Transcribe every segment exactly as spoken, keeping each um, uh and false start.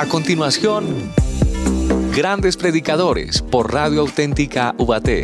A continuación, Grandes Predicadores por Radio Auténtica Ubaté.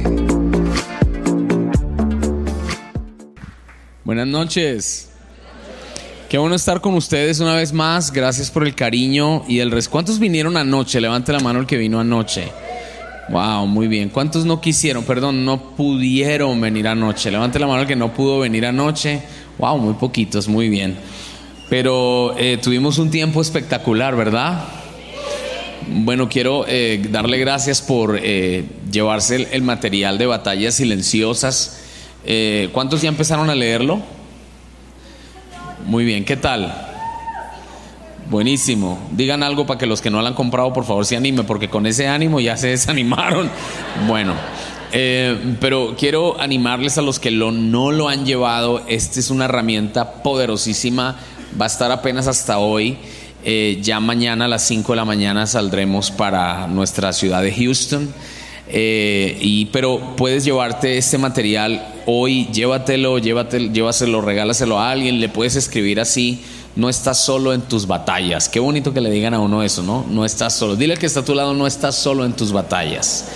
Buenas noches. Qué bueno estar con ustedes una vez más. Gracias por el cariño y el resto. ¿Cuántos vinieron anoche? Levante la mano el que vino anoche. Wow, muy bien. ¿Cuántos no quisieron? Perdón, no pudieron venir anoche. Levante la mano el que no pudo venir anoche. Wow, muy poquitos, muy bien. Pero eh, tuvimos un tiempo espectacular, ¿verdad? Bueno, quiero eh, darle gracias por eh, llevarse el, el material de Batallas Silenciosas. Eh, ¿Cuántos ya empezaron a leerlo? Muy bien, ¿qué tal? Buenísimo. Digan algo para que los que no lo han comprado, por favor, se animen, porque con ese ánimo ya se desanimaron. Bueno, eh, pero quiero animarles a los que lo, no lo han llevado. Esta es una herramienta poderosísima. Va a estar apenas hasta hoy. Eh, ya mañana a las cinco de la mañana saldremos para nuestra ciudad de Houston. Eh, y, pero puedes llevarte este material hoy, llévatelo, llévatelo, llévaselo, regálaselo a alguien, le puedes escribir así: no estás solo en tus batallas. Qué bonito que le digan a uno eso, ¿no? No estás solo. Dile al que está a tu lado: no estás solo en tus batallas.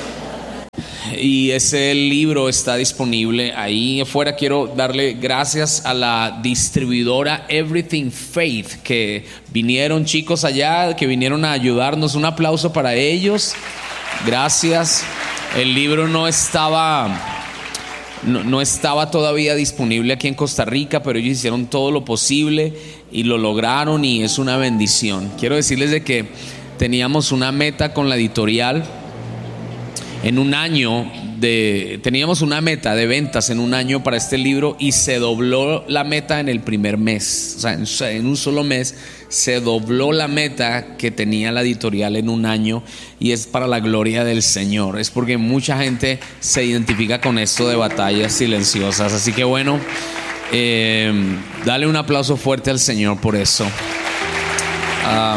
Y ese libro está disponible ahí afuera. Quiero darle gracias a la distribuidora Everything Faith, que vinieron, chicos allá, que vinieron a ayudarnos. Un aplauso para ellos. Gracias. El libro no estaba no, no estaba todavía disponible aquí en Costa Rica, pero ellos hicieron todo lo posible y lo lograron, y es una bendición. Quiero decirles de que teníamos una meta con la editorial en un año de, teníamos una meta de ventas en un año para este libro, y se dobló la meta en el primer mes. O sea, en, en un solo mes se dobló la meta que tenía la editorial en un año, y es para la gloria del Señor. Es porque mucha gente se identifica con esto de Batallas Silenciosas. Así que bueno, eh, dale un aplauso fuerte al Señor por eso. Uh,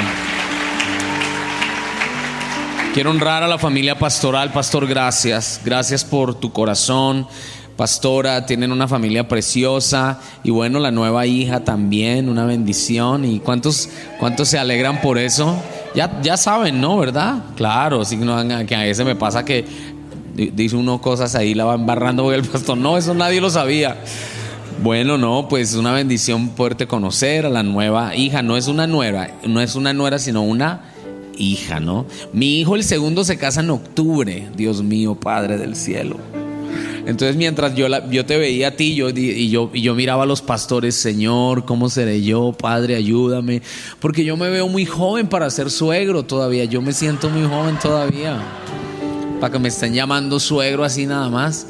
Quiero honrar a la familia pastoral. Pastor, gracias. Gracias por tu corazón. Pastora, tienen una familia preciosa. Y bueno, la nueva hija también, una bendición. ¿Y cuántos, cuántos se alegran por eso? Ya, ya saben, ¿no? ¿Verdad? Claro, sí, no, que a veces me pasa que dice uno cosas ahí, la va embarrando el pastor. No, eso nadie lo sabía. Bueno, no, pues una bendición poderte conocer a la nueva hija. No es una nuera, no es una nuera, sino una hija, ¿no? Mi hijo, el segundo, se casa en octubre. Dios mío, Padre del cielo. Entonces, mientras yo, la, yo te veía a ti, yo, y, yo, y yo miraba a los pastores: Señor, ¿cómo seré yo? Padre, ayúdame, porque yo me veo muy joven para ser suegro todavía. Yo me siento muy joven todavía para que me estén llamando suegro así nada más.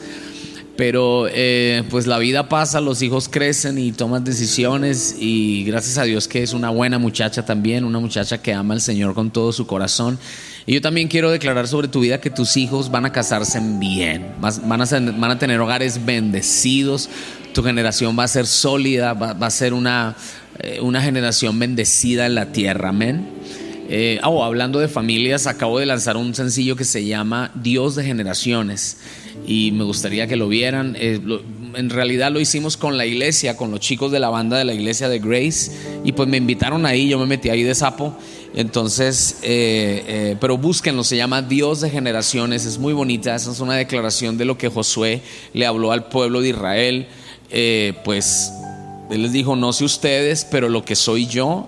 Pero eh, pues la vida pasa, los hijos crecen y toman decisiones, y gracias a Dios que es una buena muchacha también, una muchacha que ama al Señor con todo su corazón. Y yo también quiero declarar sobre tu vida que tus hijos van a casarse bien, van a, ser, van a tener hogares bendecidos. Tu generación va a ser sólida, va, va a ser una, eh, una generación bendecida en la tierra, amén. Eh, oh, hablando de familias, acabo de lanzar un sencillo que se llama Dios de Generaciones, y me gustaría que lo vieran. Eh, lo, en realidad lo hicimos con la iglesia, con los chicos de la banda de la iglesia de Grace, y pues me invitaron ahí, yo me metí ahí de sapo. Entonces, eh, eh, pero búsquenlo, se llama Dios de Generaciones, es muy bonita. Esa es una declaración de lo que Josué le habló al pueblo de Israel. Eh, pues él les dijo: no sé ustedes, pero lo que soy yo,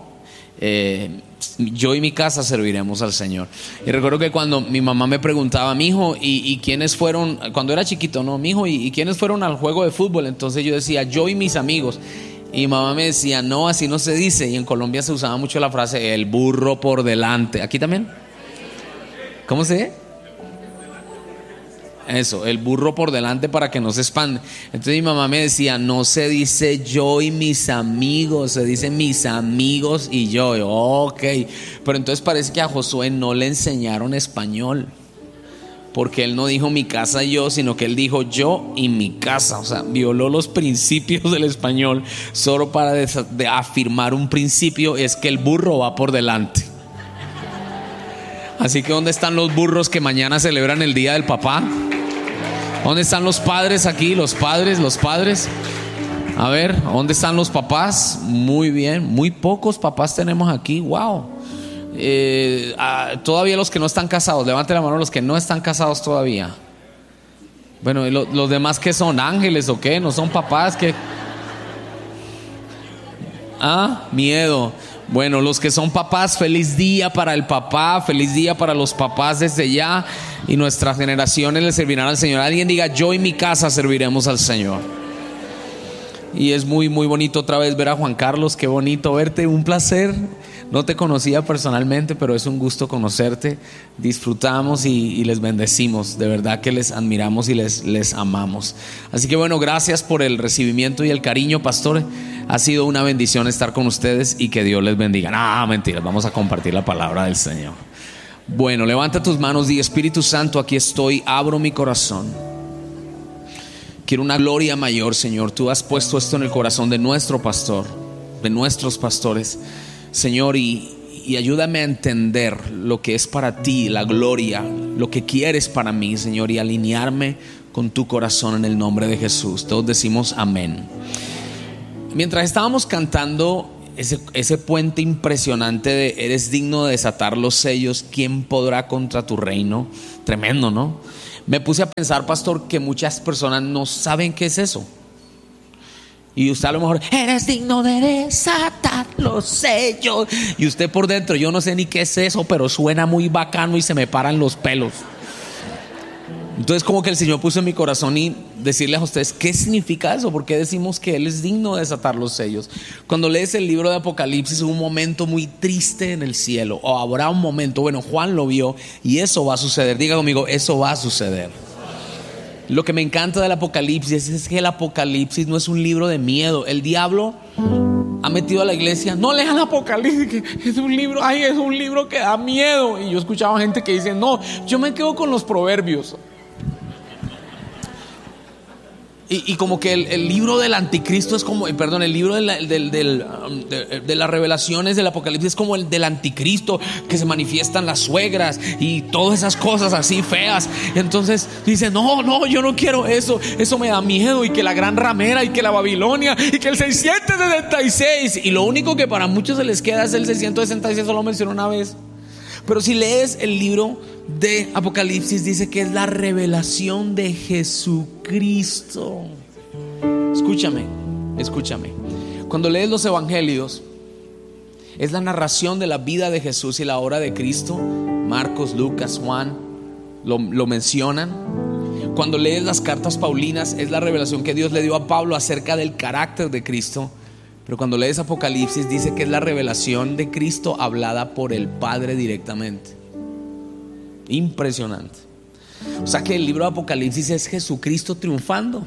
eh, yo y mi casa serviremos al Señor. Y recuerdo que cuando mi mamá me preguntaba: mi hijo, ¿y, y quiénes fueron? Cuando era chiquito, no, mi hijo, ¿y, ¿y quiénes fueron al juego de fútbol? Entonces yo decía: yo y mis amigos. Y mi mamá me decía: no, así no se dice. Y en Colombia se usaba mucho la frase: el burro por delante. ¿Aquí también? ¿Cómo se dice? Eso, el burro por delante, para que no se expande. Entonces mi mamá me decía: no se dice yo y mis amigos, se dice mis amigos y yo. yo ok, pero entonces parece que a Josué no le enseñaron español, porque él no dijo mi casa y yo, sino que él dijo yo y mi casa. O sea, violó los principios del español solo para de, de afirmar un principio: es que el burro va por delante. Así que ¿dónde están los burros que mañana celebran el Día del Papá? ¿Dónde están los padres aquí? Los padres, los padres. A ver, ¿dónde están los papás? Muy bien, muy pocos papás tenemos aquí. Wow. Eh, ah, todavía los que no están casados, levanten la mano los que no están casados todavía. Bueno, ¿y lo, los demás qué son? ¿Ángeles o qué? ¿No son papás? ¿Qué? Ah, miedo. Bueno, los que son papás, feliz día para el papá, feliz día para los papás desde ya. Y nuestras generaciones le servirán al Señor. Alguien diga: yo y mi casa serviremos al Señor. Y es muy, muy bonito otra vez ver a Juan Carlos. Qué bonito verte, un placer. No te conocía personalmente, pero es un gusto conocerte. Disfrutamos y, y les bendecimos. De verdad que les admiramos y les, les amamos. Así que bueno, gracias por el recibimiento y el cariño, pastor. Ha sido una bendición estar con ustedes y que Dios les bendiga. No, mentiras, vamos a compartir la palabra del Señor. Bueno, levanta tus manos y: Espíritu Santo, aquí estoy, abro mi corazón. Quiero una gloria mayor, Señor. Tú has puesto esto en el corazón de nuestro pastor, de nuestros pastores, Señor, y, y ayúdame a entender lo que es para ti la gloria, lo que quieres para mí, Señor, y alinearme con tu corazón en el nombre de Jesús. Todos decimos amén. Mientras estábamos cantando ese, ese puente impresionante de eres digno de desatar los sellos, ¿quién podrá contra tu reino? Tremendo, ¿no? Me puse a pensar, pastor, que muchas personas no saben qué es eso. Y usted a lo mejor: eres digno de desatar los sellos. Y usted por dentro: yo no sé ni qué es eso, pero suena muy bacano y se me paran los pelos. Entonces como que el Señor puso en mi corazón y decirles a ustedes: ¿qué significa eso? ¿Por qué decimos que Él es digno de desatar los sellos? Cuando lees el libro de Apocalipsis, hubo un momento muy triste en el cielo, o habrá un momento, bueno, Juan lo vio, y eso va a suceder. Diga conmigo: eso va a suceder. Lo que me encanta del Apocalipsis es que el Apocalipsis no es un libro de miedo. El diablo ha metido a la iglesia: no lean el Apocalipsis, que es un libro, ay, es un libro que da miedo. Y yo escuchaba gente que dice: no, yo me quedo con los proverbios. Y, y como que el, el libro del anticristo es como, perdón, el libro de, la, del, del, de, de las revelaciones del Apocalipsis es como el del anticristo, que se manifiestan las suegras y todas esas cosas así feas. Y entonces dice: no, no, yo no quiero eso, eso me da miedo. Y que la gran ramera, y que la Babilonia, y que el seiscientos sesenta y seis. Y lo único que para muchos se les queda es el seiscientos sesenta y seis, solo menciono una vez. Pero si lees el libro de Apocalipsis, dice que es la revelación de Jesucristo. Escúchame, escúchame. Cuando lees los evangelios, es la narración de la vida de Jesús y la obra de Cristo. Marcos, Lucas, Juan lo, lo mencionan. Cuando lees las cartas paulinas, es la revelación que Dios le dio a Pablo acerca del carácter de Cristo. Pero cuando lees Apocalipsis, dice que es la revelación de Cristo hablada por el Padre directamente. Impresionante. O sea que el libro de Apocalipsis es Jesucristo triunfando.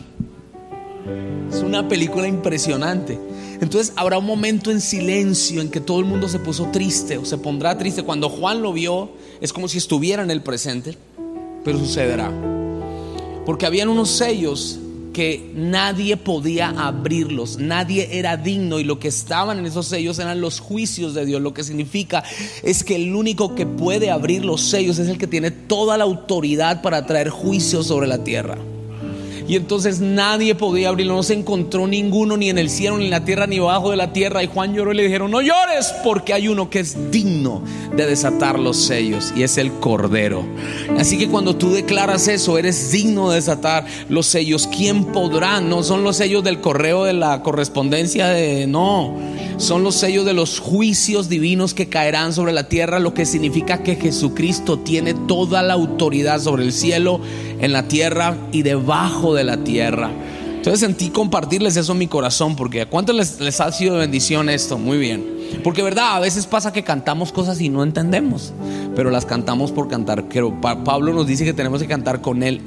Es una película impresionante. Entonces habrá un momento en silencio en que todo el mundo se puso triste, o se pondrá triste. Cuando Juan lo vio, es como si estuviera en el presente, pero sucederá. Porque habían unos sellos que nadie podía abrirlos, nadie era digno, y lo que estaban en esos sellos eran los juicios de Dios. Lo que significa es que el único que puede abrir los sellos es el que tiene toda la autoridad para traer juicio sobre la tierra. Y entonces nadie podía abrirlo, no se encontró ninguno, ni en el cielo, ni en la tierra, ni bajo de la tierra. Y Juan lloró y le dijeron: no llores, porque hay uno que es digno de desatar los sellos, y es el Cordero. Así que cuando tú declaras eso, eres digno de desatar los sellos. ¿Quién podrá? No son los sellos del correo, de la correspondencia, de no, son los sellos de los juicios divinos que caerán sobre la tierra. Lo que significa que Jesucristo tiene toda la autoridad sobre el cielo, en la tierra y debajo de la tierra. Entonces sentí compartirles eso en mi corazón, porque ¿a cuántos les, les ha sido de bendición esto? Muy bien. Porque verdad, a veces pasa que cantamos cosas y no entendemos, pero las cantamos por cantar. Pero Pablo nos dice que tenemos que cantar con el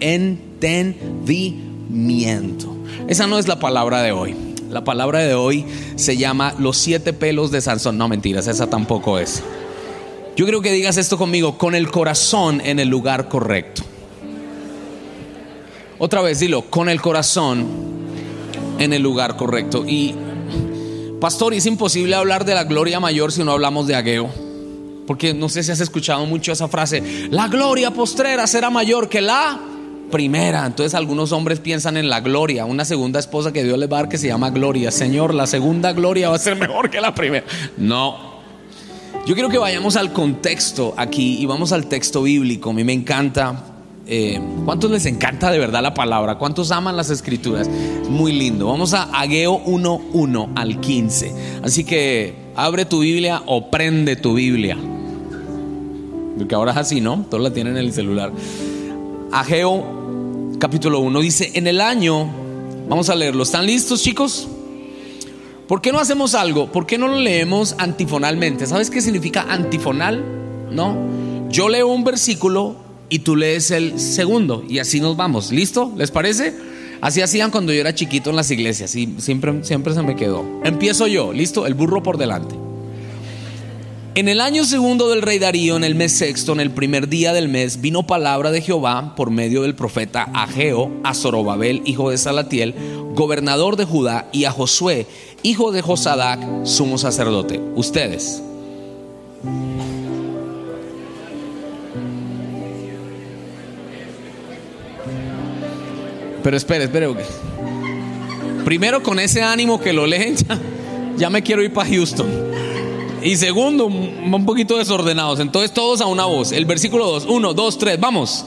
entendimiento. Esa no es la palabra de hoy. La palabra de hoy se llama los siete pelos de Sansón. No, mentiras, esa tampoco es. Yo creo que digas esto conmigo: con el corazón en el lugar correcto. Otra vez, dilo: con el corazón en el lugar correcto. Y pastor, es imposible hablar de la gloria mayor si no hablamos de Ageo. Porque no sé si has escuchado mucho esa frase: la gloria postrera será mayor que la primera. Entonces algunos hombres piensan en la gloria, una segunda esposa que Dios les va a dar que se llama Gloria. Señor, la segunda gloria va a ser mejor que la primera. No. Yo quiero que vayamos al contexto aquí y vamos al texto bíblico. A mí me encanta. Eh, ¿Cuántos les encanta de verdad la palabra? ¿Cuántos aman las escrituras? Muy lindo. Vamos a Ageo uno, uno al quince. Así que abre tu Biblia o prende tu Biblia, porque ahora es así, ¿no? Todos la tienen en el celular. Ageo capítulo uno dice: en el año, vamos a leerlo. ¿Están listos, chicos? ¿Por qué no hacemos algo? ¿Por qué no lo leemos antifonalmente? ¿Sabes qué significa antifonal? ¿No? Yo leo un versículo y tú lees el segundo y así nos vamos. ¿Listo? ¿Les parece? Así hacían cuando yo era chiquito en las iglesias y siempre, siempre se me quedó. Empiezo yo, ¿listo? El burro por delante. En el año segundo del rey Darío, en el mes sexto, en el primer día del mes, vino palabra de Jehová por medio del profeta Ageo a Zorobabel, hijo de Salatiel, gobernador de Judá, y a Josué, hijo de Josadac, sumo sacerdote. Ustedes. Pero espere, espere. Primero, con ese ánimo que lo leen, ya, ya me quiero ir para Houston. Y segundo, un poquito desordenados. Entonces todos a una voz. El versículo dos, uno, dos, tres, vamos.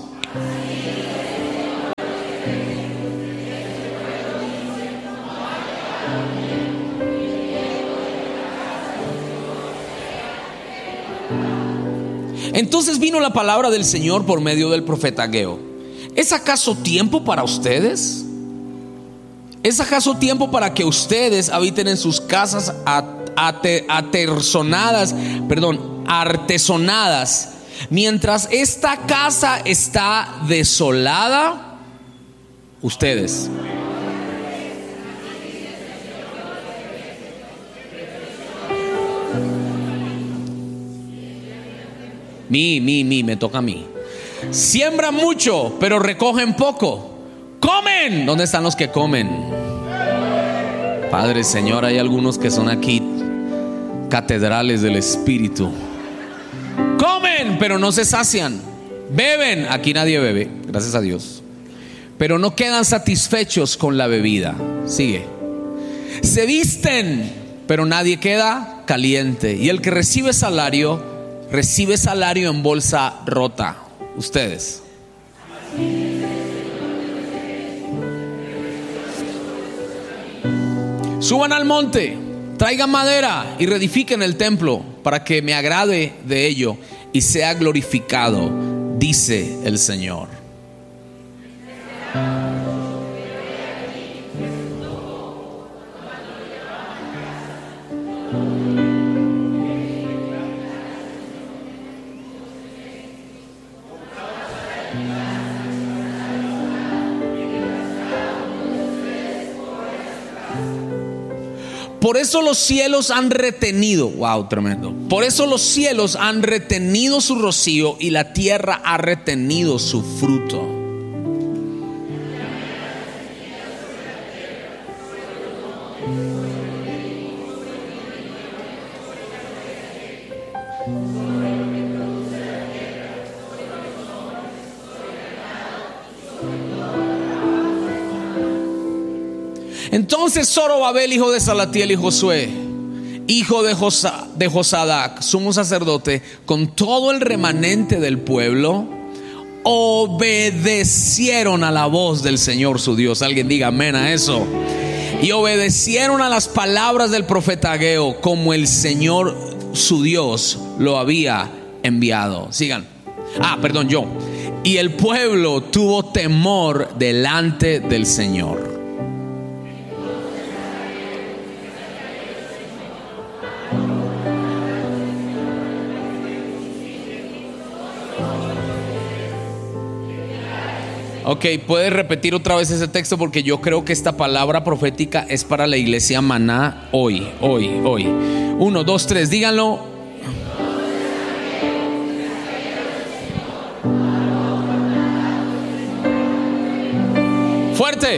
Entonces vino la palabra del Señor por medio del profeta Ageo. ¿Es acaso tiempo para ustedes? ¿Es acaso tiempo para que ustedes habiten en sus casas a Ate, aterzonadas, perdón, artesonadas, mientras esta casa está desolada? Ustedes. Mi, mi, mi, me toca a mí. Siembran mucho, pero recogen poco. Comen. ¿Dónde están los que comen? Padre, Señor, hay algunos que son aquí catedrales del Espíritu. Comen, pero no se sacian. Beben, aquí nadie bebe, gracias a Dios, pero no quedan satisfechos con la bebida. Sigue. Se visten, pero nadie queda caliente. Y el que recibe salario, recibe salario en bolsa rota. Ustedes. Suban al monte, traigan madera y reedifiquen el templo para que me agrade de ello y sea glorificado, dice el Señor. Por eso los cielos han retenido, wow, tremendo. Por eso los cielos han retenido su rocío y la tierra ha retenido su fruto. Entonces Zorobabel, hijo de Salatiel, y Josué, hijo de, Josa, de Josadac, sumo sacerdote, con todo el remanente del pueblo, obedecieron a la voz del Señor su Dios. Alguien diga amén a eso. Y obedecieron a las palabras del profeta Ageo, como el Señor su Dios lo había enviado. Sigan. Ah, perdón, yo. Y el pueblo tuvo temor delante del Señor. Ok, puedes repetir otra vez ese texto porque yo creo que esta palabra profética es para la iglesia Maná hoy, hoy, hoy. Uno, dos, tres, díganlo. Fuerte.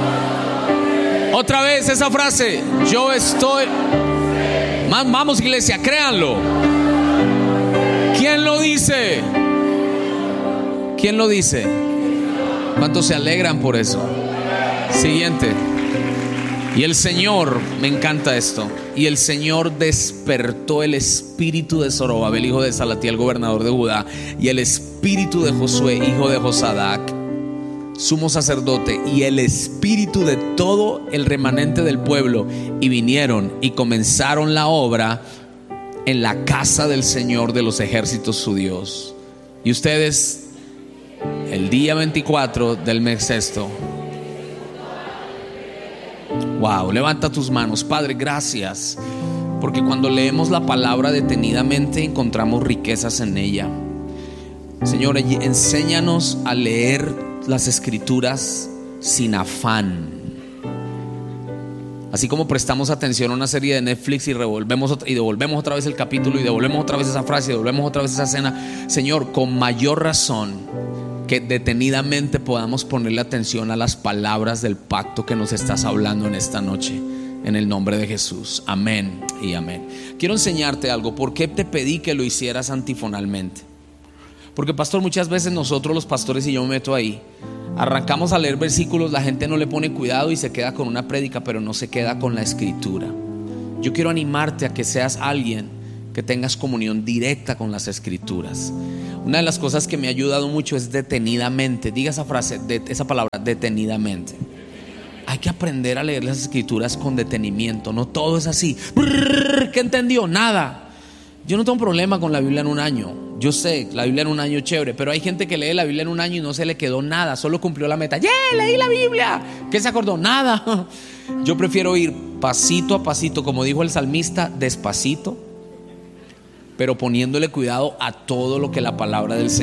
Otra vez esa frase. Yo estoy. Vamos, iglesia, créanlo. ¿Quién lo dice? ¿Quién lo dice? ¿Cuántos se alegran por eso? Siguiente. Y el Señor, me encanta esto, y el Señor despertó el espíritu de Zorobabel, hijo de Salatiel, gobernador de Judá, y el espíritu de Josué, hijo de Josadac, sumo sacerdote, y el espíritu de todo el remanente del pueblo, y vinieron y comenzaron la obra en la casa del Señor de los ejércitos, su Dios. Y ustedes, el día veinticuatro del mes sexto. Wow, levanta tus manos. Padre, gracias, porque cuando leemos la palabra detenidamente encontramos riquezas en ella. Señor, enséñanos a leer las escrituras sin afán. Así como prestamos atención a una serie de Netflix y revolvemos y devolvemos otra vez el capítulo y devolvemos otra vez esa frase y devolvemos otra vez esa escena, Señor, con mayor razón que detenidamente podamos ponerle atención a las palabras del pacto que nos estás hablando en esta noche, en el nombre de Jesús. Amén y amén. Quiero enseñarte algo. ¿Por qué te pedí que lo hicieras antifonalmente? Porque, pastor, muchas veces nosotros los pastores, y yo me meto ahí, arrancamos a leer versículos, la gente no le pone cuidado y se queda con una prédica, pero no se queda con la escritura. Yo quiero animarte a que seas alguien que tengas comunión directa con las escrituras. Una de las cosas que me ha ayudado mucho es detenidamente. Diga esa frase, de, esa palabra, detenidamente. Hay que aprender a leer las escrituras con detenimiento. No todo es así. ¿Qué entendió? Nada. Yo no tengo problema con la Biblia en un año. Yo sé, la Biblia en un año es chévere, pero hay gente que lee la Biblia en un año y no se le quedó nada, solo cumplió la meta. ¡Yeah! Leí la Biblia. ¿Qué se acordó? Nada. Yo prefiero ir pasito a pasito, como dijo el salmista, despacito, pero poniéndole cuidado a todo lo que la palabra del Señor